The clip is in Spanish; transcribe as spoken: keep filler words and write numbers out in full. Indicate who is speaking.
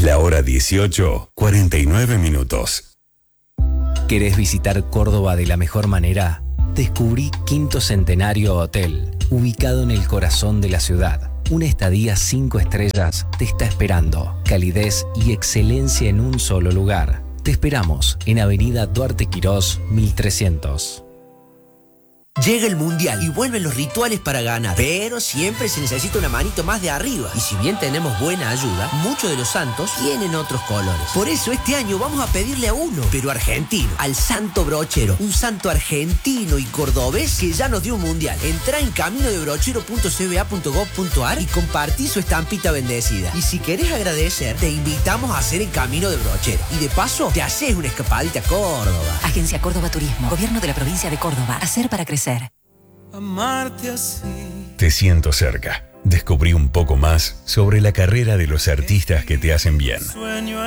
Speaker 1: La hora dieciocho, cuarenta y nueve minutos.
Speaker 2: ¿Querés visitar Córdoba de la mejor manera? Descubrí Quinto Centenario Hotel, ubicado en el corazón de la ciudad. Una estadía cinco estrellas te está esperando. Calidez y excelencia en un solo lugar. Te esperamos en Avenida Duarte Quirós, mil trescientos.
Speaker 3: Llega el Mundial y vuelven los rituales para ganar, pero siempre se necesita una manito más de arriba. Y si bien tenemos buena ayuda, muchos de los santos tienen otros colores. Por eso este año vamos a pedirle a uno, pero argentino, al Santo Brochero. Un santo argentino y cordobés que ya nos dio un Mundial. Entrá en camino de brochero punto c b a punto gov punto a r y compartí su estampita bendecida. Y si querés agradecer, te invitamos a hacer el Camino de Brochero. Y de paso, te haces una escapadita a Córdoba.
Speaker 4: Agencia Córdoba Turismo, Gobierno de la Provincia de Córdoba. Hacer para crecer.
Speaker 5: Amarte así.
Speaker 1: Te siento cerca. Descubrí un poco más sobre la carrera de los artistas que te hacen bien.
Speaker 5: Sueño